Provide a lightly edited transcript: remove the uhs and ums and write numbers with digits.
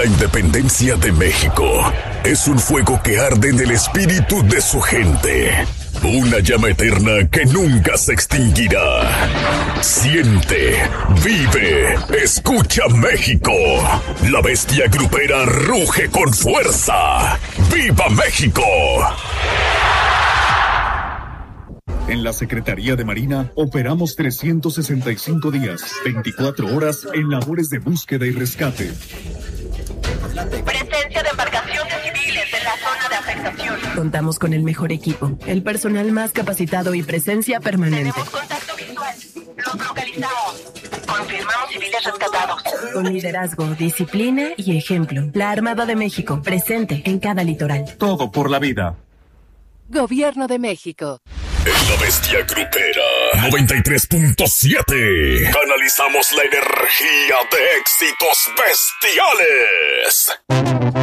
La independencia de México es un fuego que arde en el espíritu de su gente. Una llama eterna que nunca se extinguirá. Siente, vive, escucha México. La bestia grupera ruge con fuerza. ¡Viva México! En la Secretaría de Marina operamos 365 días, 24 horas en labores de búsqueda y rescate. Presencia de embarcaciones civiles en la zona de afectación. Contamos con el mejor equipo, el personal más capacitado y presencia permanente. Tenemos contacto visual. Los localizamos. Confirmamos civiles rescatados. Con liderazgo, disciplina y ejemplo. La Armada de México, presente en cada litoral. Todo por la vida. Gobierno de México. En la bestia grupera 93.7 canalizamos la energía de éxitos bestiales.